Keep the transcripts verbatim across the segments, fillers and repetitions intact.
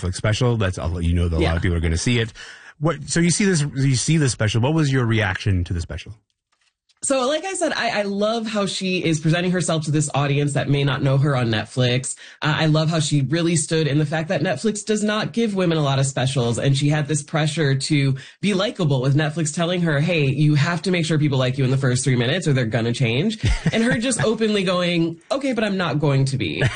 Netflix special. That's all, you know that a yeah. lot of people are going to see it. What? So you see this? You see this special. What was your reaction to the special? So like I said, I, I love how she is presenting herself to this audience that may not know her on Netflix. Uh, I love how she really stood in the fact that Netflix does not give women a lot of specials. And she had this pressure to be likable with Netflix telling her, hey, you have to make sure people like you in the first three minutes or they're going to change. And her just openly going, okay, but I'm not going to be.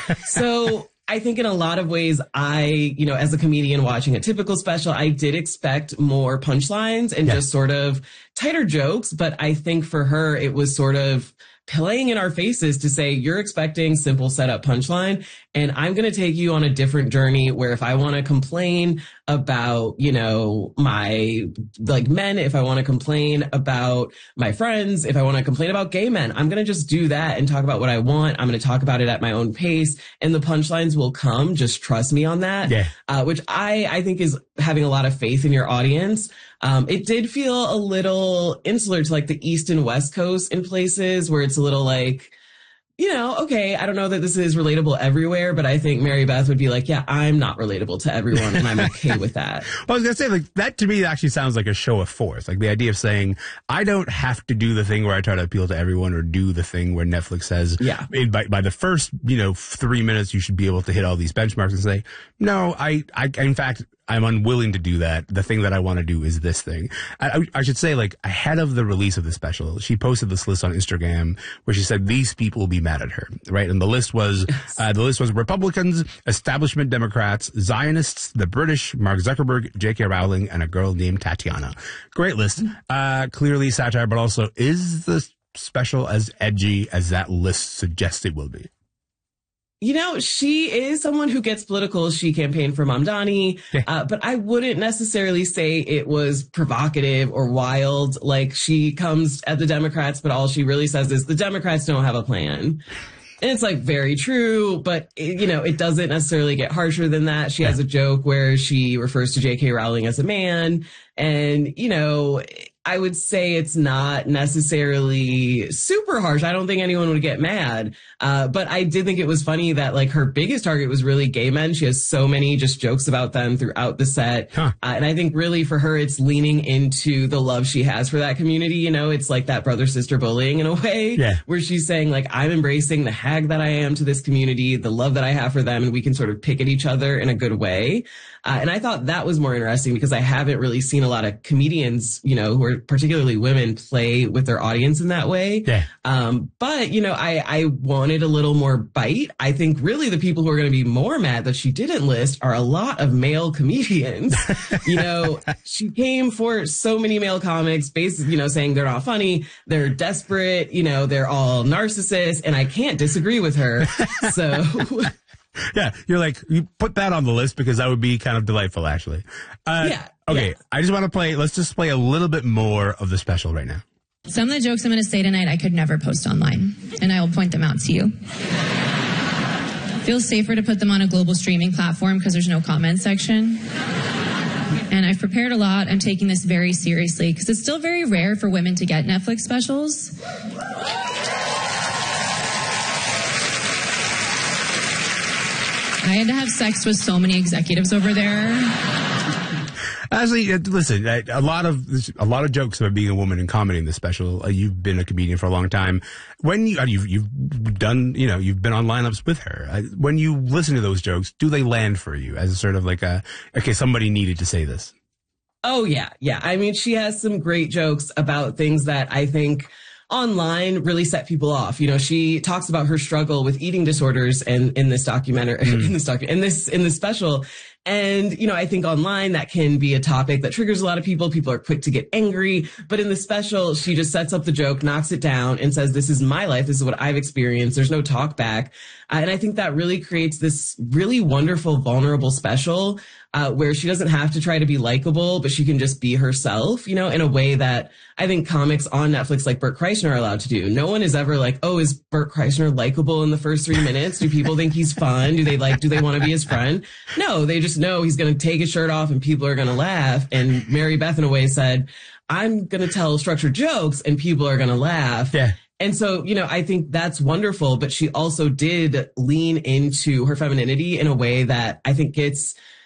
So I think in a lot of ways, I, you know, as a comedian watching a typical special, I did expect more punchlines and yeah. just sort of tighter jokes. But I think for her, it was sort of playing in our faces to say, you're expecting simple setup punchline, and I'm going to take you on a different journey where if I want to complain about, you know, my like men, if I want to complain about my friends, if I want to complain about gay men, I'm going to just do that and talk about what I want. I'm going to talk about it at my own pace, and the punchlines will come. Just trust me on that. Yeah. Uh, which I, I think is having a lot of faith in your audience. Um, it did feel a little insular to like the East and West Coast in places where it's a little like, you know, okay, I don't know that this is relatable everywhere, but I think Mary Beth would be like, yeah, I'm not relatable to everyone, and I'm okay with that. Well, I was going to say, like, that to me actually sounds like a show of force. Like the idea of saying, I don't have to do the thing where I try to appeal to everyone or do the thing where Netflix says, yeah. by, by the first, you know, three minutes, you should be able to hit all these benchmarks and say, no, I, I, in fact, I'm unwilling to do that. The thing that I want to do is this thing. I, I, I should say, like, ahead of the release of the special, she posted this list on Instagram where she said these people will be mad at her, right? And the list was, uh, the list was Republicans, establishment Democrats, Zionists, the British, Mark Zuckerberg, J K Rowling, and a girl named Tatiana. Great list. Uh, clearly satire, but also is the special as edgy as that list suggests it will be? You know, she is someone who gets political. She campaigned for Mamdani, yeah. uh, but I wouldn't necessarily say it was provocative or wild. Like, she comes at the Democrats, but all she really says is the Democrats don't have a plan. And it's like very true, but it, you know, it doesn't necessarily get harsher than that. She yeah. has a joke where she refers to J K Rowling as a man. And, you know, I would say it's not necessarily super harsh. I don't think anyone would get mad. Uh, but I did think it was funny that like her biggest target was really gay men. She has so many just jokes about them throughout the set. Huh. Uh, and I think really for her, it's leaning into the love she has for that community. You know, it's like that brother sister bullying in a way yeah. where she's saying like, I'm embracing the hag that I am to this community, the love that I have for them. And we can sort of pick at each other in a good way. Uh, and I thought that was more interesting because I haven't really seen a lot of comedians, you know, who are particularly women play with their audience in that way. Yeah. Um, but, you know, I, I wanted a little more bite. I think really the people who are going to be more mad that she didn't list are a lot of male comedians. You know, she came for so many male comics, basically, you know, saying they're not funny, they're desperate, you know, they're all narcissists, and I can't disagree with her. So... Yeah, you're like, you put that on the list because that would be kind of delightful, actually. Uh, yeah. Okay, yeah. I just want to play, let's just play a little bit more of the special right now. Some of the jokes I'm going to say tonight I could never post online, and I will point them out to you. It feels safer to put them on a global streaming platform because there's no comment section. And I've prepared a lot. I'm taking this very seriously because it's still very rare for women to get Netflix specials. I had to have sex with so many executives over there. Actually, listen, a lot of a lot of jokes about being a woman in comedy in this special. Uh, you've been a comedian for a long time. When you, uh, you've you've done, you know, you've been on lineups with her. Uh, when you listen to those jokes, do they land for you as sort of like a, okay, somebody needed to say this? Oh yeah, yeah. I mean, she has some great jokes about things that I think online really set people off. You know, she talks about her struggle with eating disorders and in this documentary, mm. in this docu, in this, in this special. And, you know, I think online that can be a topic that triggers a lot of people. People are quick to get angry. But in the special, she just sets up the joke, knocks it down, and says, this is my life. This is what I've experienced. There's no talk back. Uh, and I think that really creates this really wonderful, vulnerable special uh, where she doesn't have to try to be likable, but she can just be herself, you know, in a way that I think comics on Netflix like Bert Kreischer are allowed to do. No one is ever like, oh, is Bert Kreischer likable in the first three minutes? Do people think he's fun? Do they like, do they want to be his friend? No, they just know he's going to take his shirt off and people are going to laugh. And Mary Beth in a way said, I'm going to tell structured jokes and people are going to laugh. Yeah. And so, you know, I think that's wonderful, but she also did lean into her femininity in a way that I think gets